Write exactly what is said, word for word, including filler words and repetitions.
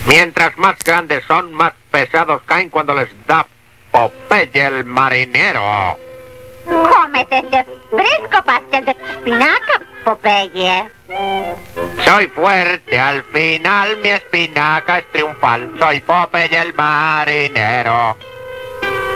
Mientras más grandes son, más pesados caen cuando les da Popeye el marinero. Cómete este fresco pastel de espinaca, Popeye. Soy fuerte, al final mi espinaca es triunfal. Soy Popeye el marinero.